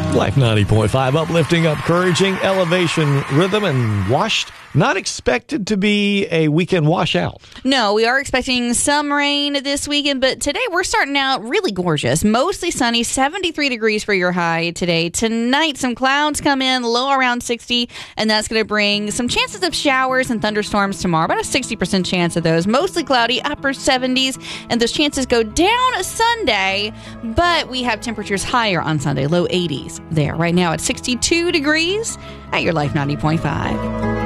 Life 90.5, uplifting, encouraging, elevation, rhythm, and washed. Not expected to be a weekend washout. No, we are expecting some rain this weekend, but today we're starting out really gorgeous. Mostly sunny, 73 degrees for your high today. Tonight, some clouds come in, low around 60, and that's going to bring some chances of showers and thunderstorms tomorrow. About a 60% chance of those. Mostly cloudy, upper 70s, and those chances go down Sunday, but we have temperatures higher on Sunday, low 80s there. Right now at 62 degrees at your Life 90.5.